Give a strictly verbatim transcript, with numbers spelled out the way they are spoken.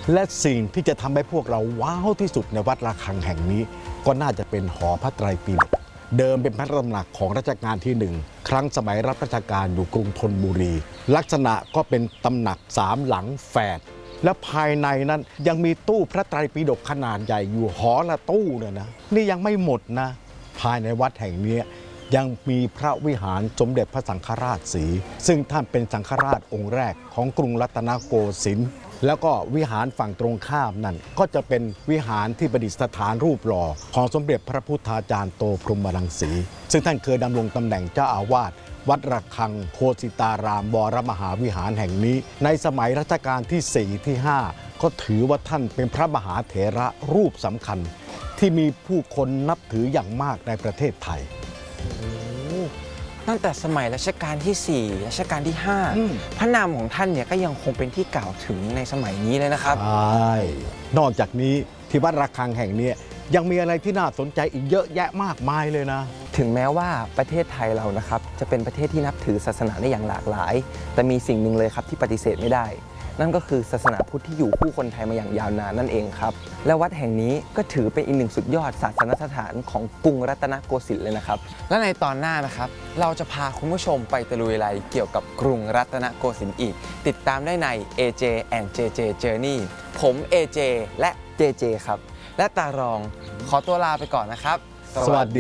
และสิ่งที่จะทำให้พวกเราว้าวที่สุดในวัดระฆังแห่งนี้ก็น่าจะเป็นหอพระไตรปิฎกเดิมเป็นพระตำหนักของรัชกาลที่หนึ่งครั้งสมัยรับราชการอยู่กรุงธนบุรี ลักษณะก็เป็นตำหนักสามหลังแฝดและภายในนั้นยังมีตู้พระไตรปิฎกขนาดใหญ่อยู่หอละตู้เนี่ยนะนี่ยังไม่หมดนะภายในวัดแห่งนี้ยังมีพระวิหารสมเด็จพระสังฆราชศรีซึ่งท่านเป็นสังฆราชองค์แรกของกรุงรัตนโกสินทร์แล้วก็วิหารฝั่งตรงข้ามนั่นก็จะเป็นวิหารที่ประดิษฐานรูปหล่อของสมเด็จพระพุทธาจารย์โตพรหมรังสีซึ่งท่านเคยดำรงตำแหน่งเจ้าอาวาสวัดระฆังโคสิตารามวรมหาวิหารแห่งนี้ในสมัยรัชกาลที่สี่ที่ห้าก็ถือว่าท่านเป็นพระมหาเถระรูปสำคัญที่มีผู้คนนับถืออย่างมากในประเทศไทยตั้งแต่สมัยรัชกาลที่สี่รัชกาลที่ห้าพระนามของท่านเนี่ยก็ยังคงเป็นที่กล่าวถึงในสมัยนี้เลยนะครับใช่นอกจากนี้ที่วัดระฆังแห่งนี้ยังมีอะไรที่น่าสนใจอีกเยอะแยะมากมายเลยนะถึงแม้ว่าประเทศไทยเรานะครับจะเป็นประเทศที่นับถือศาสนาได้อย่างหลากหลายแต่มีสิ่งหนึ่งเลยครับที่ปฏิเสธไม่ได้นั่นก็คือศาสนาพุทธที่อยู่คู่คนไทยมาอย่างยาวนานนั่นเองครับและวัดแห่งนี้ก็ถือเป็นอีกหนึ่งสุดยอดศาสนสถานของกรุงรัตนโกสินทร์เลยนะครับและในตอนหน้านะครับเราจะพาคุณผู้ชมไปตะลุยอะไรเกี่ยวกับกรุงรัตนโกสินทร์อีกติดตามได้ใน เอ เจ and เจ เจ Journey ผม เอ เจ และ เจ เจ ครับและตารองขอตัวลาไปก่อนนะครับสวัสดี